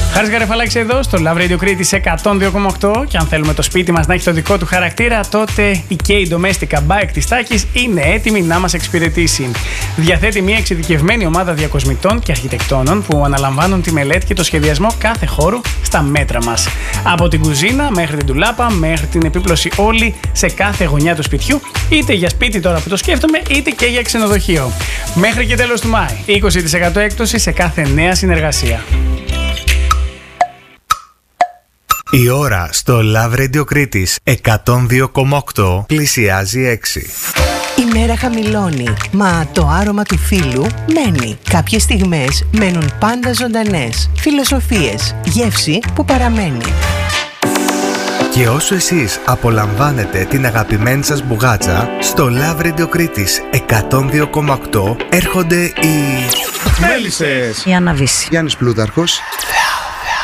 Χάρης Γαρεφαλάκης εδώ στο Love Radio Crete σε 102,8 και αν θέλουμε το σπίτι μας να έχει το δικό του χαρακτήρα, τότε η K Domestica by της Τάκης είναι έτοιμη να μας εξυπηρετήσει. Διαθέτει μια εξειδικευμένη ομάδα διακοσμητών και αρχιτεκτόνων που αναλαμβάνουν τη μελέτη και το σχεδιασμό κάθε χώρου στα μέτρα μας. Από την κουζίνα μέχρι την ντουλάπα, μέχρι την επίπλωση όλη σε κάθε γωνιά του σπιτιού, είτε για σπίτι τώρα που το σκέφτομαι, είτε και για ξενοδοχείο. Μέχρι και τέλος του Μάη, 20% έκπτωση σε κάθε νέα συνεργασία. Η ώρα στο Love Radio Crete 102,8 πλησιάζει 6. Η μέρα χαμηλώνει, μα το άρωμα του φίλου μένει. Κάποιες στιγμές μένουν πάντα ζωντανές. Φιλοσοφίες, γεύση που παραμένει. Και όσο εσείς απολαμβάνετε την αγαπημένη σας μπουγάτσα, στο Love Radio Crete 102,8 έρχονται οι Μέλισσες, Η Αναβίση. Γιάννης Πλούταρχος.